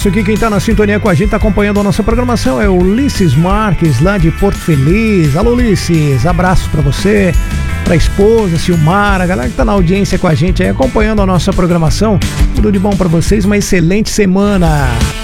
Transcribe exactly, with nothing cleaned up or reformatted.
Isso aqui, quem tá na sintonia com a gente, tá acompanhando a nossa programação, é o Ulisses Marques, lá de Porto Feliz. Alô, Ulisses, abraço pra você, pra esposa, Silmara, a galera que tá na audiência com a gente aí, acompanhando a nossa programação. Tudo de bom pra vocês, uma excelente semana.